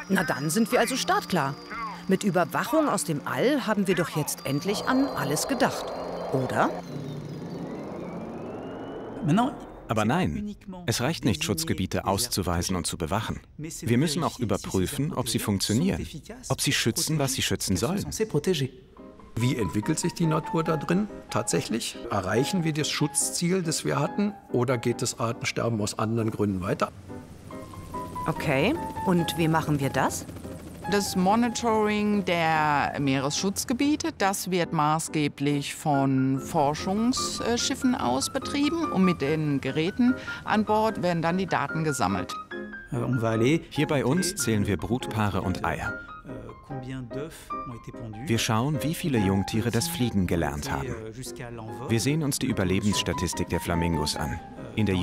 Na dann sind wir also startklar. Mit Überwachung aus dem All haben wir doch jetzt endlich an alles gedacht, oder? Aber nein, es reicht nicht, Schutzgebiete auszuweisen und zu bewachen. Wir müssen auch überprüfen, ob sie funktionieren, ob sie schützen, was sie schützen sollen. Wie entwickelt sich die Natur da drin tatsächlich? Erreichen wir das Schutzziel, das wir hatten, oder geht das Artensterben aus anderen Gründen weiter? Okay, und wie machen wir das? Das Monitoring der Meeresschutzgebiete, das wird maßgeblich von Forschungsschiffen aus betrieben. Und mit den Geräten an Bord werden dann die Daten gesammelt. Hier bei uns zählen wir Brutpaare und Eier. Wir schauen, wie viele Jungtiere das Fliegen gelernt haben. Wir sehen uns die Überlebensstatistik der Flamingos an. In der